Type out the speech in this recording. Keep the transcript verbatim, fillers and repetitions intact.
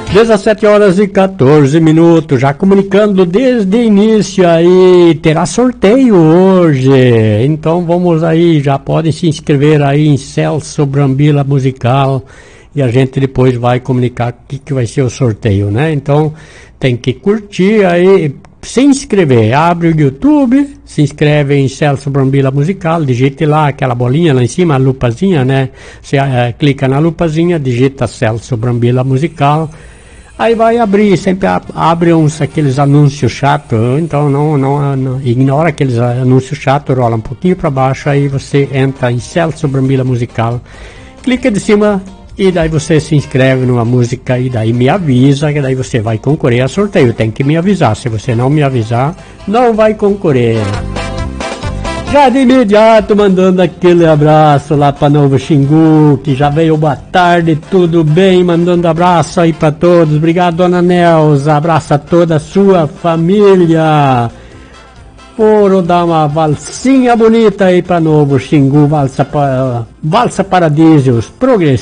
dezessete horas e quatorze minutos, já comunicando desde o início aí, terá sorteio hoje, então vamos aí, já podem se inscrever aí em Celso Brambila Musical e a gente depois vai comunicar o que, que vai ser o sorteio, né? Então tem que curtir aí, se inscrever, abre o YouTube, se inscreve em Celso Brambila Musical, digite lá aquela bolinha lá em cima, a lupazinha, né? Você é, clica na lupazinha, digita Celso Brambila Musical. Aí vai abrir, sempre abre uns aqueles anúncios chatos, então não, não, não ignora aqueles anúncios chatos, rola um pouquinho para baixo, aí você entra em Celso Brambila Musical, clica de cima e daí você se inscreve numa música e daí me avisa, que daí você vai concorrer a sorteio, tem que me avisar, se você não me avisar, não vai concorrer. Já de imediato mandando aquele abraço lá para Novo Xingu, que já veio boa tarde, tudo bem, mandando abraço aí para todos, obrigado dona Nelza, abraço a toda a sua família. Foram dar uma valsinha bonita aí para Novo Xingu, valsa, valsa Paradisos, progressiva.